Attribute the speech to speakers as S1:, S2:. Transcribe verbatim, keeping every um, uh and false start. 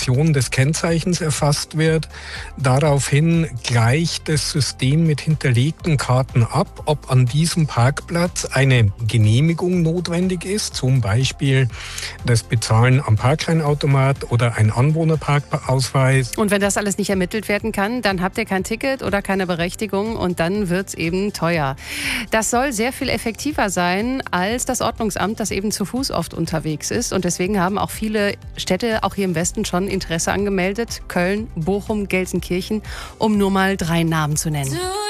S1: Information des Kennzeichens erfasst wird. Daraufhin gleicht das System mit hinterlegten Karten ab, ob an diesem Parkplatz eine Genehmigung notwendig ist, zum Beispiel das Bezahlen am Parkrennautomat oder ein Anwohnerparkausweis.
S2: Und wenn das alles nicht ermittelt werden kann, dann habt ihr kein Ticket oder keine Berechtigung und dann wird es eben teuer. Das soll sehr viel effektiver sein als das Ordnungsamt, das eben zu Fuß oft unterwegs ist. Und deswegen haben auch viele Städte, auch hier im Westen, schon Interesse angemeldet. Köln, Bochum, Gelsenkirchen, um nur mal drei Namen zu nennen.